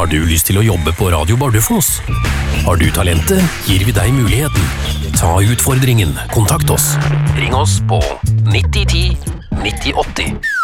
Har du lyst til å jobbe på Radio Bardufoss? Har du talentet, gir vi deg muligheten. Ta utfordringen. Kontakt oss. Ring oss på 9010 9080.